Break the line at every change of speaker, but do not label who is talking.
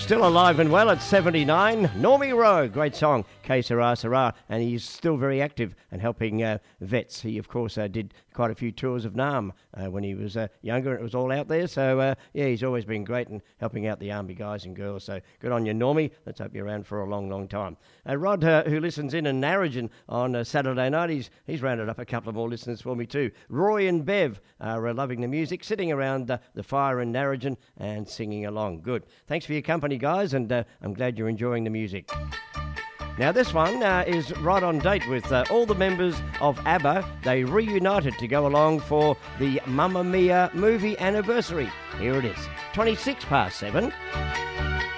Still alive and well at 79. Normie Rowe, great song, Que Sera Sera, and he's still very active and helping vets. He, of course, did quite a few tours of NAM when he was younger, and it was all out there. So, yeah, he's always been great and helping out the Army guys and girls. So, good on you, Normie. Let's hope you're around for a long, long time. Rod, who listens in Narrogin on Saturday night, he's rounded up a couple of more listeners for me too. Roy and Bev are loving the music, sitting around the fire in Narrogin and singing along. Good. Thanks for your company, guys, and I'm glad you're enjoying the music. Now, this one is right on date with all the members of ABBA. They reunited to go along for the Mamma Mia movie anniversary. Here it is, 7:26.